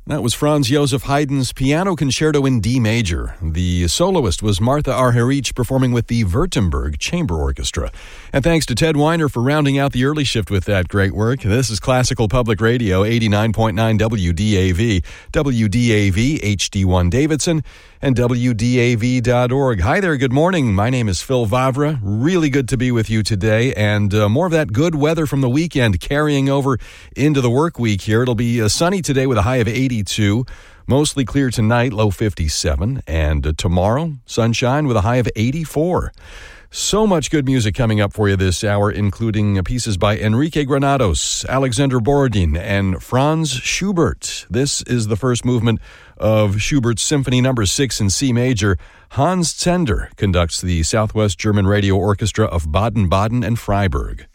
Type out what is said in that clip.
That was Franz Joseph Haydn's Piano Concerto in D major. The soloist was Martha Argerich, performing with the Württemberg Chamber Orchestra. And thanks to Ted Weiner for rounding out the early shift with that great work. This is Classical Public Radio, 89.9 WDAV, WDAV HD1 Davidson, and WDAV.org. Hi there, good morning. My name is Phil Vavra. Really good to be with you today, and more of that good weather from the weekend carrying over into the work week here. It'll be sunny today with a high of 82, mostly clear tonight, low 57, and tomorrow, sunshine with a high of 84. So much good music coming up for you this hour, including pieces by Enrique Granados, Alexander Borodin, and Franz Schubert. This is the first movement of Schubert's Symphony No. 6 in C major. Hans Zender conducts the Southwest German Radio Orchestra of Baden-Baden and Freiburg.